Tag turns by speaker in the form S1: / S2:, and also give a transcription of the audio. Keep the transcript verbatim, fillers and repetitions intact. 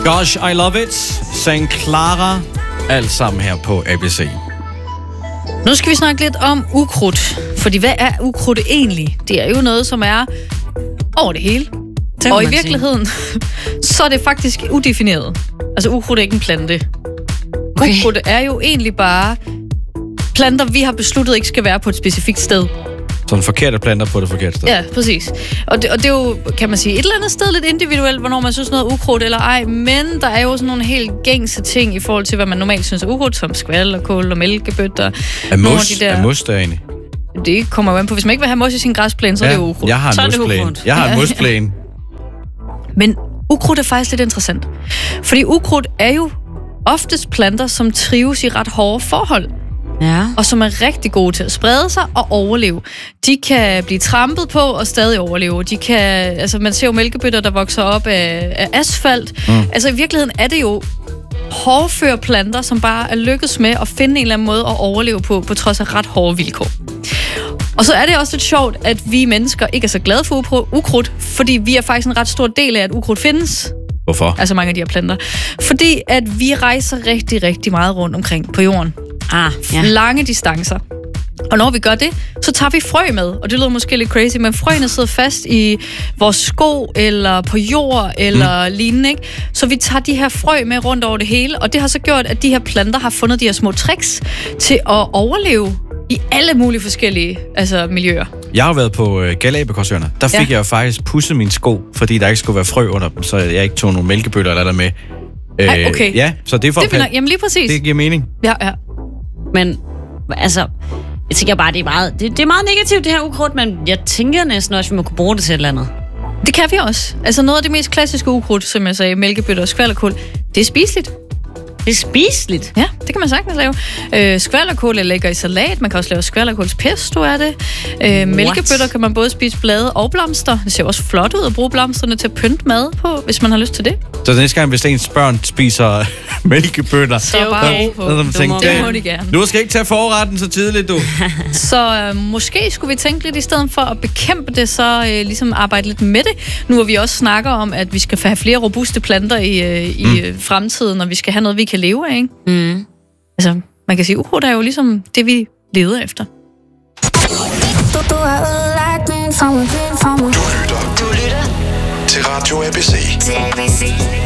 S1: Gosh, I love it. Sankt Clara. Alt sammen her på A B C.
S2: Nu skal vi snakke lidt om ukrudt. Fordi hvad er ukrudt egentlig? Det er jo noget, som er over det hele. Det og i virkeligheden, så er det faktisk udefineret. Altså ukrudt er ikke en plante. Okay. Ukrudt er jo egentlig bare planter, vi har besluttet ikke skal være på et specifikt sted.
S1: Sådan forkerte planter på det forkerte sted.
S2: Ja, præcis. Og det, og det er jo, kan man sige, et eller andet sted lidt individuelt, hvornår man synes noget er ukrudt eller ej, men der er jo sådan nogle helt gængse ting i forhold til, hvad man normalt synes er ukrudt, som skvalderkål og mælkebøtter.
S1: Er mos, de der... er mos der egentlig?
S2: Det kommer jo an på. Hvis man ikke vil have mos i sin græsplæne, så ja, er det ukrudt.
S1: Jeg har en mosplæne. Jeg har en mosplæne.
S2: Men ukrudt er faktisk lidt interessant. Fordi ukrudt er jo oftest planter, som trives i ret hårde forhold. Ja. Og som er rigtig gode til at sprede sig og overleve. De kan blive trampet på og stadig overleve. De kan, altså man ser jo mælkebøtter, der vokser op af, af asfalt. Mm. Altså i virkeligheden er det jo hårdføre planter, som bare er lykkedes med at finde en eller anden måde at overleve på, på trods af ret hårde vilkår. Og så er det også lidt sjovt, at vi mennesker ikke er så glade for ukrudt, fordi vi er faktisk en ret stor del af, at ukrudt findes.
S1: Hvorfor?
S2: Altså mange af de her planter. Fordi at vi rejser rigtig, rigtig meget rundt omkring på jorden. Ah, ja. Lange distancer. Og når vi gør det, så tager vi frø med. Og det lyder måske lidt crazy, men frøene sidder fast i vores sko, eller på jord, eller mm. lignende, ikke? Så vi tager de her frø med rundt over det hele, og det har så gjort, at de her planter har fundet de her små tricks til at overleve i alle mulige forskellige altså, miljøer.
S1: Jeg har været på uh, Galapagosøerne. Der fik ja. jeg jo faktisk pudset mine sko, fordi der ikke skulle være frø under dem, så jeg ikke tog nogle mælkebøtter eller der med.
S2: Ej, okay.
S1: Ja, så det er for
S2: det finder, jamen lige præcis.
S1: Det giver mening.
S2: Ja, ja.
S3: Men, altså, jeg tænker bare, det er meget, det, det er meget negativt, det her ukrudt, men jeg tænker næsten også, at vi må kunne bruge det til et eller andet.
S2: Det kan vi også. Altså noget af det mest klassiske ukrudt, som jeg sagde, mælkebøtter og skvalderkål, det er spiseligt.
S3: Det er spiseligt?
S2: Ja, det kan man sagtens lave. Øh, skvalderkål er lækker i salat. Man kan også lave skvalderkålspesto af det. Øh, mælkebøtter kan man både spise blade og blomster. Det ser også flot ud at bruge blomsterne til at pynte mad på, hvis man har lyst til det.
S1: Så næste gang, hvis ens børn spiser mælkebøtter,
S2: så bare på.
S1: Så, så tænke,
S2: det må de gerne.
S1: Du skal ikke tage forretten så tidligt, du.
S2: Så øh, måske skulle vi tænke lidt, i stedet for at bekæmpe det, så øh, ligesom arbejde lidt med det. Nu hvor vi også snakker om, at vi skal have flere robuste planter i, øh, i mm. øh, fremtiden, og vi skal have noget, vi kan leve af, ikke? Mm. Altså, man kan sige, ukrudt er jo ligesom det, vi leder efter.
S4: Du lytter. Du lytter til Radio A B C.